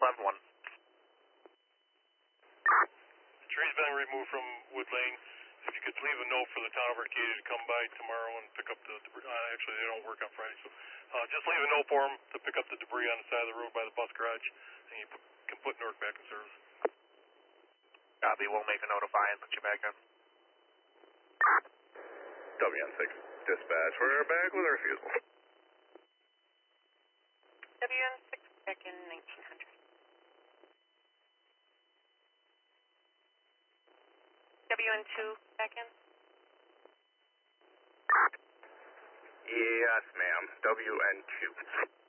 5-1. Tree's been removed from Wood Lane. If you could leave a note for the town of Arcadia to come by tomorrow and pick up the debris. Actually, they don't work on Friday, so just leave a note for them to pick up the debris on the side of the road by the bus garage, and you can put Newark back in service. Copy, we'll make a note of and put you back in. WN6, dispatch, we're back with our refusal. WN6 back in 1900. WN2 back in? Yes, ma'am. WN2.